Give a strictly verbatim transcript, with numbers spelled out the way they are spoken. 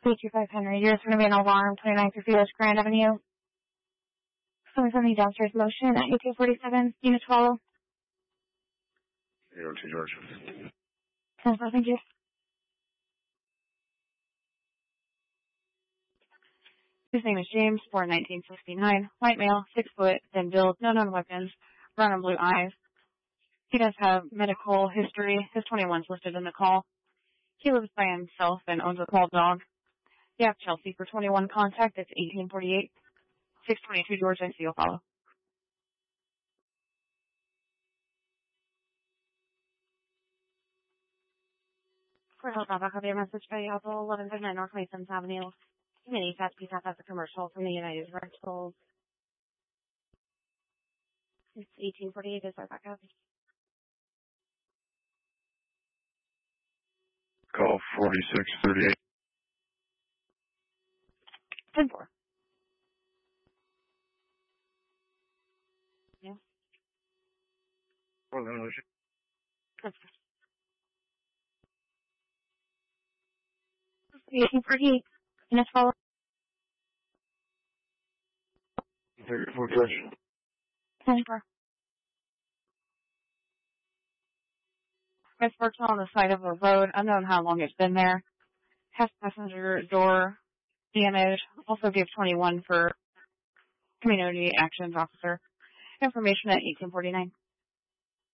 three two five Henry. You're going to be an alarm, twenty-nine through Felix Grand Avenue. Coming from the downstairs motion at eighteen forty-seven. Unit follow. zero two George. ten four, thank you. His name is James, born nineteen sixty-nine. White male, six foot, thin build, no known weapons, brown and blue eyes. He does have medical history. His twenty-one's listed in the call. He lives by himself and owns a small dog. You have Chelsea for twenty-one contact. It's eighteen forty-eight. six twenty-two George, I see you'll follow. For help, I'll copy a message by Apple, eleven fifty-nine North twenty-seventh Avenue. Mini Fast P F as a commercial from the United Rentals. It's eighteen forty-eight is our backup. Call forty-six thirty-eight. ten four. Yeah. For the motion. ten four. eighteen forty-eight. Units follow. thirty-four George. ten four. It's parked on the side of a road. Unknown how long it's been there. Has passenger door damage. Also give twenty-one for community actions officer. Information at eighteen forty-nine.